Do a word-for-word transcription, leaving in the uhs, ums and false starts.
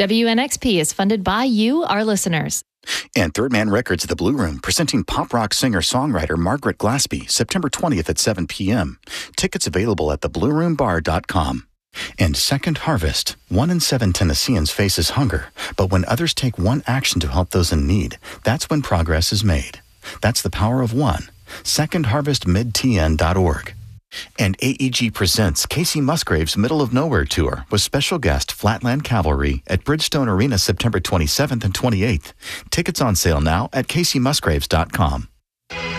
W N X P is funded by you, our listeners. And Third Man Records, The Blue Room, presenting pop rock singer-songwriter Margaret Glaspie, September twentieth at seven p.m. Tickets available at the blue room bar dot com. And Second Harvest. One in seven Tennesseans faces hunger, but when others take one action to help those in need, that's when progress is made. That's the power of one. second harvest mid t n dot org. And A E G presents Casey Musgrave's Middle of Nowhere Tour with special guest Flatland Cavalry at Bridgestone Arena September twenty-seventh and twenty-eighth. Tickets on sale now at casey musgraves dot com.